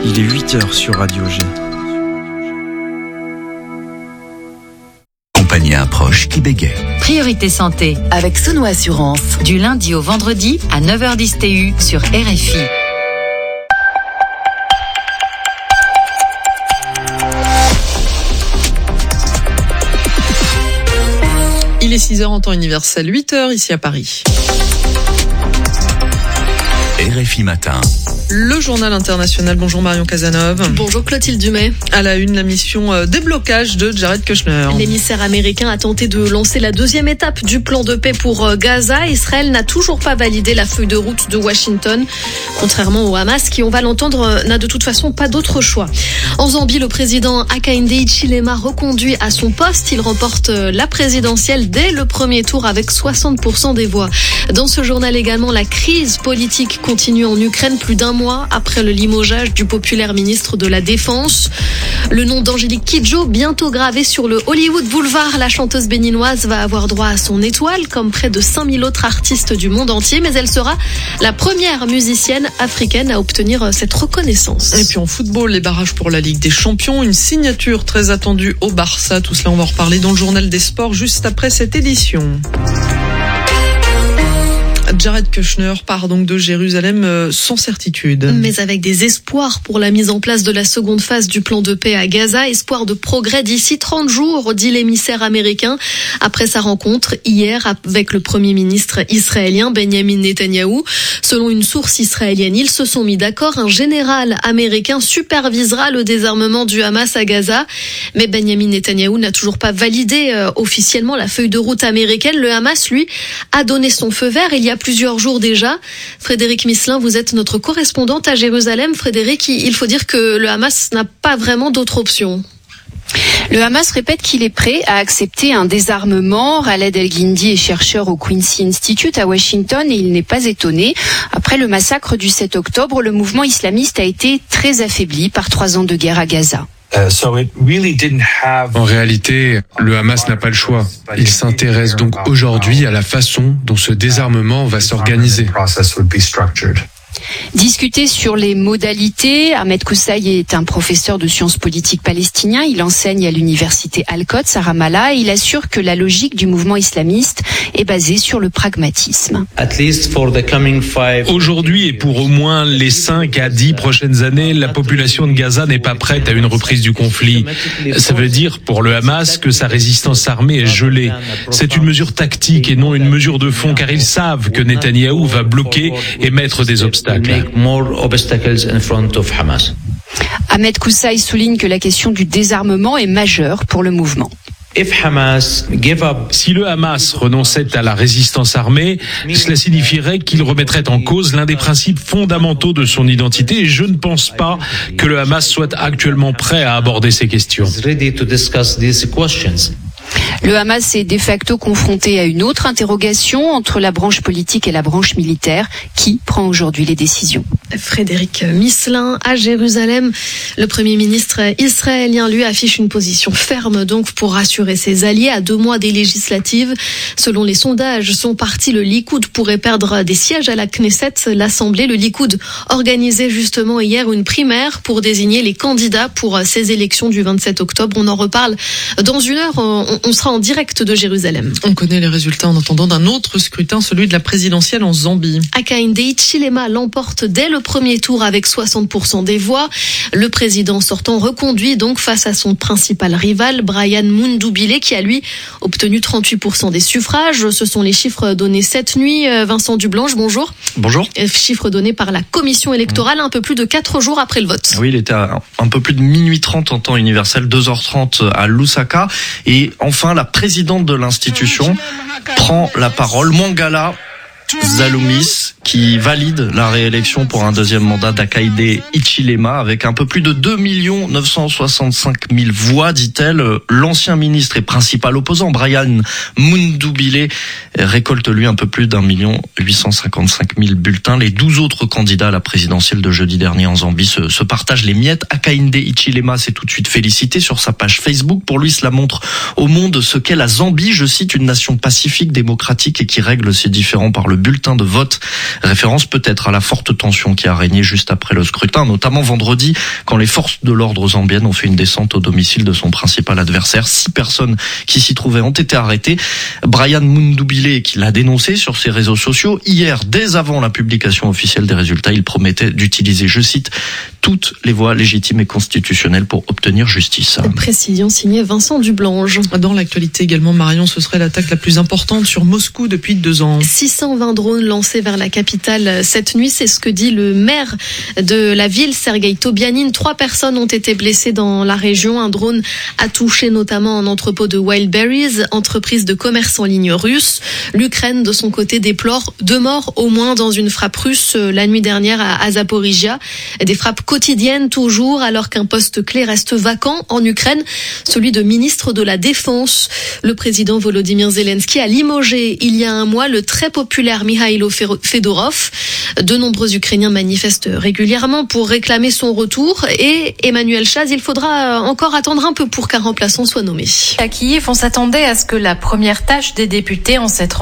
Il est 8h sur Radio G. Compagnie approche qui bégaye. Priorité santé avec Sono Assurance. Du lundi au vendredi à 9h10 TU sur RFI. Il est 6h en temps universel, 8h ici à Paris. RFI Matin. Le journal international. Bonjour Marion Cazeneuve. Bonjour Clotilde Dumais. À la une, la mission déblocage de Jared Kushner. L'émissaire américain a tenté de lancer la deuxième étape du plan de paix pour Gaza. Israël n'a toujours pas validé la feuille de route de Washington. Contrairement au Hamas, qui, on va l'entendre, n'a de toute façon pas d'autre choix. En Zambie, le président Hakainde Hichilema reconduit à son poste. Il remporte la présidentielle dès le premier tour avec 60% des voix. Dans ce journal également, la crise politique continue en Ukraine plus d'un mois après le limogeage du populaire ministre de la Défense. Le nom d'Angélique Kidjo, bientôt gravé sur le Hollywood Boulevard. La chanteuse béninoise va avoir droit à son étoile, comme près de 5000 autres artistes du monde entier, mais elle sera la première musicienne africaine à obtenir cette reconnaissance. Et puis en football, les barrages pour la Ligue des Champions, une signature très attendue au Barça. Tout cela, on va en reparler dans le journal des sports juste après cette édition. Jared Kushner part donc de Jérusalem sans certitude. Mais avec des espoirs pour la mise en place de la seconde phase du plan de paix à Gaza. Espoir de progrès d'ici 30 jours, dit l'émissaire américain, après sa rencontre hier avec le premier ministre israélien Benjamin Netanyahou. Selon une source israélienne, ils se sont mis d'accord. Un général américain supervisera le désarmement du Hamas à Gaza. Mais Benjamin Netanyahou n'a toujours pas validé officiellement la feuille de route américaine. Le Hamas, lui, a donné son feu vert il y a plusieurs jours déjà. Frédéric Misselin, vous êtes notre correspondante à Jérusalem. Frédéric, il faut dire que le Hamas n'a pas vraiment d'autre option. Le Hamas répète qu'il est prêt à accepter un désarmement. Khaled El-Guindi est chercheur au Quincy Institute à Washington et il n'est pas étonné. Après le massacre du 7 octobre, le mouvement islamiste a été très affaibli par 3 ans de guerre à Gaza. En réalité, le Hamas n'a pas le choix. Il s'intéresse donc aujourd'hui à la façon dont ce désarmement va s'organiser. Discuter sur les modalités. Ahmed Koussaï est un professeur de sciences politiques palestinien. Il enseigne à l'université Al-Quds à Ramallah et il assure que la logique du mouvement islamiste est basée sur le pragmatisme. Aujourd'hui et pour au moins les 5 à 10 prochaines années, la population de Gaza n'est pas prête à une reprise du conflit. Ça veut dire pour le Hamas que sa résistance armée est gelée. C'est une mesure tactique et non une mesure de fond car ils savent que Netanyahou va bloquer et mettre des obstacles. Ahmed Koussaï souligne que la question du désarmement est majeure pour le mouvement. Si le Hamas renonçait à la résistance armée, cela signifierait qu'il remettrait en cause l'un des principes fondamentaux de son identité et je ne pense pas que le Hamas soit actuellement prêt à aborder ces questions. Le Hamas est de facto confronté à une autre interrogation entre la branche politique et la branche militaire. Qui prend aujourd'hui les décisions ? Frédéric Misselin à Jérusalem. Le Premier ministre israélien, lui, affiche une position ferme donc pour rassurer ses alliés à 2 mois des législatives. Selon les sondages, son parti, le Likoud, pourrait perdre des sièges à la Knesset, l'Assemblée. Le Likoud organisait justement hier une primaire pour désigner les candidats pour ces élections du 27 octobre. On en reparle dans une heure. On sera en direct de Jérusalem. On connaît les résultats en attendant d'un autre scrutin, celui de la présidentielle en Zambie. Hakainde Hichilema l'emporte dès le premier tour avec 60% des voix. Le président sortant reconduit donc face à son principal rival, Brian Mundubile, qui a lui obtenu 38% des suffrages. Ce sont les chiffres donnés cette nuit. Vincent Dublanche, bonjour. Bonjour. Chiffres donnés par la commission électorale un peu plus de 4 jours après le vote. Oui, il était à un peu plus de minuit 30 en temps universel, 2h30 à Lusaka. Et enfin, la présidente de l'institution prend la parole, Mwangala Zaloumis, qui valide la réélection pour un deuxième mandat d'Hakainde Hichilema avec un peu plus de 2 965 000 voix, dit-elle. L'ancien ministre et principal opposant, Brian Mundubile, récolte lui un peu plus d'1 855 000 bulletins. Les 12 autres candidats à la présidentielle de jeudi dernier en Zambie se partagent les miettes. Hakainde Hichilema s'est tout de suite félicité sur sa page Facebook. Pour lui, cela montre au monde ce qu'est la Zambie, je cite, une nation pacifique, démocratique et qui règle ses différends par le bulletin de vote. Référence peut-être à la forte tension qui a régné juste après le scrutin, notamment vendredi, quand les forces de l'ordre zambiennes ont fait une descente au domicile de son principal adversaire. 6 personnes qui s'y trouvaient ont été arrêtées. Brian Mundubile, qui l'a dénoncé sur ses réseaux sociaux, hier, dès avant la publication officielle des résultats, il promettait d'utiliser, je cite, toutes les voies légitimes et constitutionnelles pour obtenir justice. Précision signée Vincent Dublange. Dans l'actualité également, Marion, ce serait l'attaque la plus importante sur Moscou depuis 2 ans. 620 drones lancés vers la capitale cette nuit, c'est ce que dit le maire de la ville, Sergei Tobianin. 3 personnes ont été blessées dans la région. Un drone a touché notamment un entrepôt de Wildberries, entreprise de commerce en ligne russe. L'Ukraine, de son côté, déplore 2 morts au moins dans une frappe russe la nuit dernière à Zaporizhia. Des frappes quotidiennes toujours, alors qu'un poste clé reste vacant en Ukraine, celui de ministre de la Défense. Le président Volodymyr Zelensky a limogé il y a un mois le très populaire Mikhailo Fedorov. De nombreux Ukrainiens manifestent régulièrement pour réclamer son retour et Emmanuel Chaz, il faudra encore attendre un peu pour qu'un remplaçant soit nommé. À Kiev, on s'attendait à ce que la première tâche des députés en cette